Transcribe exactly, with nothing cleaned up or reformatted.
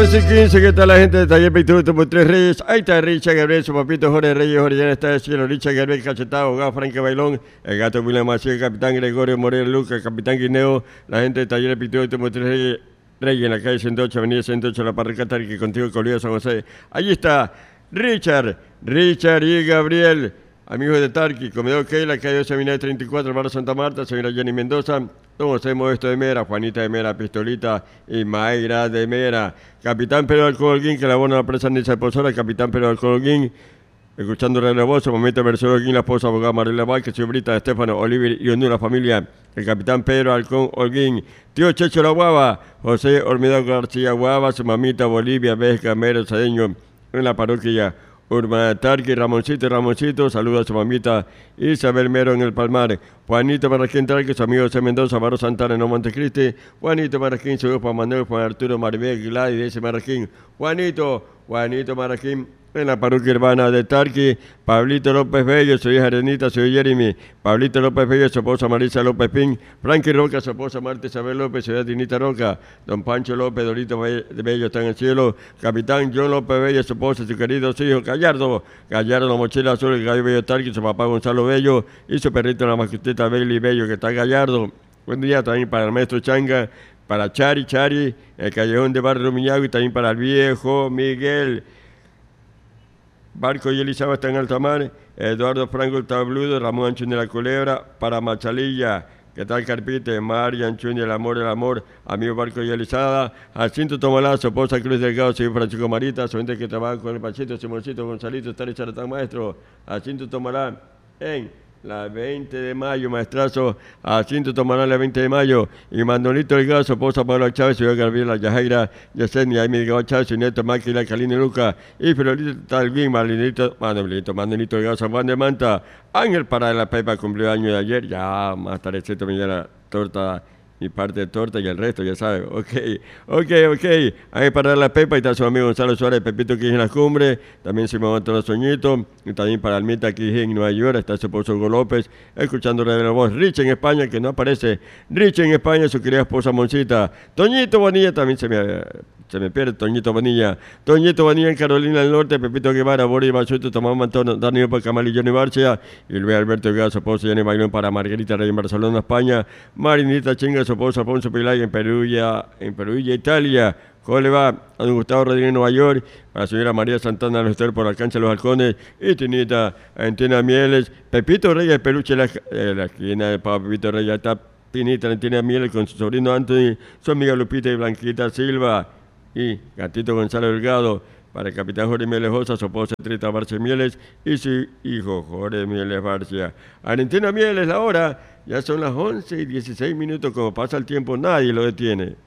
once y quince, ¿qué tal la gente de Taller Pintura Tumo Tres Reyes? Ahí está Richard Gabriel, su papito Jorge Reyes, Jorge ya está de cielo, Richard Gabriel Cachetado, Gao Franque Bailón, el gato William Maciel, el capitán Gregorio Moreno Luca, el capitán Guineo, la gente de Taller Pintura Tumo Tres Reyes, Reyes en la calle ciento ocho, avenida ciento ocho, La Parroquia Tarqui, contigo Colío San José. Allí está Richard, Richard y Gabriel, amigos de Tarqui, comedor Keila, calle Seminario treinta y cuatro, barrio Santa Marta, señora Jenny Mendoza, don José Modesto de Mera, Juanita de Mera, Pistolita y Mayra de Mera. Capitán Pedro Alcolguín, que labora en la presa Nisa de Pozola, Capitán Pedro Alcolguín, escuchando la voz, momento de versión Holguín, la esposa abogada Mariela Vázquez, su Brita, Estefano, Oliver y Honduras, la familia, el Capitán Pedro Alcón Holguín, tío Checho La Guava, José Olmedo García Guava, su mamita Bolivia, Vesca, Mero, Sadeño, en la parroquia Urbana Tarqui, Ramoncito y Ramoncito, saluda a su mamita Isabel Mero en el Palmar, Juanito Marraquín Tarqui, su amigo José Mendoza, Barro Santana en Montecristi, Juanito Marraquín, su hijo Manuel, Juan Arturo Maribel, Gladys, ese Marraquín, Juanito, Juanito Marraquín, en la parroquia urbana de Tarqui, Pablito López Bello, su hija Arenita, su hijo Jeremy, Pablito López Bello, su esposa Marisa López Pin, Frankie Roca, su esposa Marta Isabel López, su hija Dinita Roca, don Pancho López, Dorito Bello está en el cielo, Capitán John López Bello, su esposa, su querido hijo Gallardo, Gallardo, la mochila azul, el gallo Bello Tarqui, su papá Gonzalo Bello y su perrito la mascotita Bailey Bello, que está Gallardo. Buen día también para el maestro Changa, para Chari, Chari, el callejón de Barrio Miñago y también para el viejo Miguel Barco y Elizabeth está en Altamar, Eduardo Franco el Tabludo, Ramón Anchún de la Culebra, para Machalilla, que tal Carpite, María Anchún el Amor, el Amor, amigo Barco y Elizabeth, Jacinto Tomalazo, Poza Cruz Delgado, señor Francisco Marita, su gente que trabaja con el Pachito, Simoncito, Gonzalito, está Charatán Maestro, Jacinto Tomalá en la veinte de mayo, maestrazo, Jacinto Tomalá la veinte de mayo, y Manolito Delgado, su esposa Pablo Chávez, señor Gabriela Yajaira, Yesenia, Jaime Delgado Chávez, su nieto Máquila, Calini Luca, y Florito Talguín, Manolito, Manolito, Manolito Delgado, San Juan de Manta, Ángel para la Pepa, cumplió año de ayer, ya más tardecito me llega la torta, mi parte de torta y el resto, ya sabes, ok, ok, ok, Ángel para la Pepa, y está su amigo Gonzalo Suárez, Pepito que en la cumbre, también se me va los soñitos, y también para Almita aquí en Nueva York, está su esposo Hugo López, escuchando la voz, Rich en España, que no aparece, Rich en España, su querida esposa Moncita, Toñito Bonilla, también se me, se me pierde, Toñito Bonilla, Toñito Bonilla en Carolina del Norte, Pepito Guevara, Boris Bachuto, Tomás Mantón, Daniel Pacamal y Johnny Barcia, y Luis Alberto Guevara, su esposa Jenny Bailón para Margarita Rey en Barcelona, España, Marinita Chinga, su esposo Alfonso Pilay en Perugia, en Perugia, Italia, ¿cómo le va? A don Gustavo Rodríguez en Nueva York, a la señora María Santana de los por la cancha de los halcones, y Tinita Antina Mieles, Pepito Reyes, Peluche, la, eh, la esquina de Pepito Reyes, está Tinita Antina Mieles con su sobrino Anthony, su amiga Lupita y Blanquita Silva, y Gatito Gonzalo Delgado, para el capitán Jorge Mieles Josa, su esposa Trita Barcia Mieles, y su hijo Jorge Mieles Barcia. Argentina Mieles, la hora, ya son las once y dieciséis minutos, como pasa el tiempo, nadie lo detiene.